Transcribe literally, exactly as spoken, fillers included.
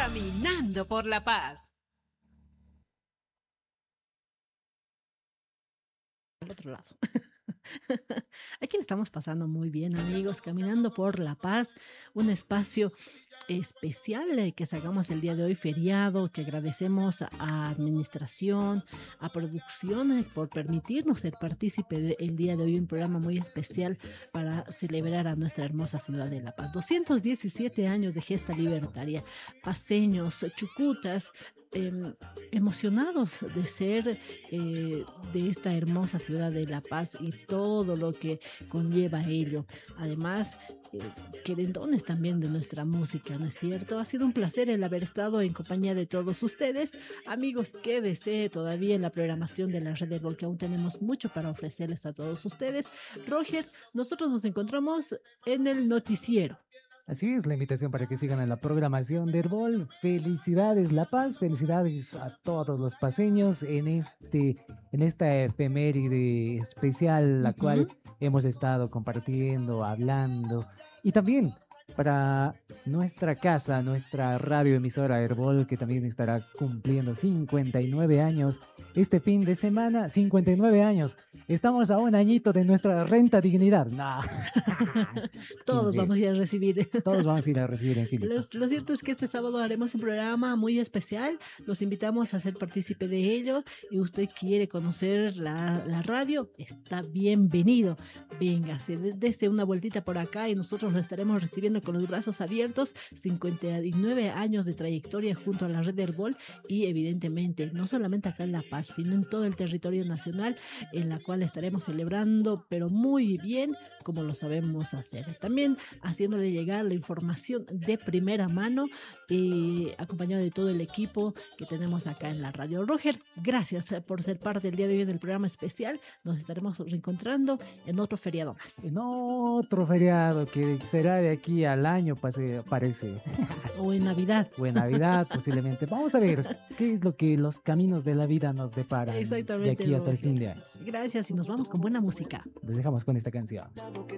Caminando por la Paz. Al otro lado. Aquí le estamos pasando muy bien, amigos, Caminando por la Paz, un espacio especial eh, que sacamos el día de hoy, feriado, que agradecemos a, a administración, a producción eh, por permitirnos ser partícipe de, el día de hoy, un programa muy especial para celebrar a nuestra hermosa ciudad de La Paz. doscientos diecisiete años de gesta libertaria, paseños, chucutas, eh, emocionados de ser eh, de esta hermosa ciudad de La Paz y todo lo que conlleva ello. Además, eh, querendones también de nuestra música, ¿no es cierto? Ha sido un placer el haber estado en compañía de todos ustedes. Amigos, quédese todavía en la programación de la Red del Gol, que aún tenemos mucho para ofrecerles a todos ustedes. Roger, nosotros nos encontramos en el noticiero. Así es, la invitación para que sigan en la programación de Herbol. Felicidades La Paz, felicidades a todos los paseños en este, en esta efeméride especial, la Ujú. cual hemos estado compartiendo, hablando. Y también para nuestra casa, nuestra radioemisora Herbol, que también estará cumpliendo cincuenta y nueve años este fin de semana. cincuenta y nueve años. Estamos a un añito de nuestra renta dignidad. No. Todos vamos a ir a recibir. Todos vamos a ir a recibir en Filipe. Los- lo cierto es que este sábado haremos un programa muy especial. Los invitamos a ser partícipe de ello. Y usted quiere conocer la, la radio, está bienvenido. Véngase, dé- dése una vueltita por acá y nosotros lo estaremos recibiendo con los brazos abiertos. cincuenta y nueve años de trayectoria junto a la red del Gol y evidentemente no solamente acá en La Paz, sino en todo el territorio nacional, en la cual estaremos celebrando, pero muy bien, como lo sabemos hacer. También haciéndole llegar la información de primera mano, eh, acompañado de todo el equipo que tenemos acá en la radio. Roger, gracias eh, por ser parte del día de hoy del programa especial. Nos estaremos reencontrando en otro feriado más. En otro feriado que será de aquí al año, pase- parece. O en Navidad. O en Navidad, posiblemente. Vamos a ver qué es lo que los caminos de la vida nos deparan de Exactamente. aquí hasta el Roger. fin de año. Gracias y nos vamos con buena música. Les dejamos con esta canción. Dado que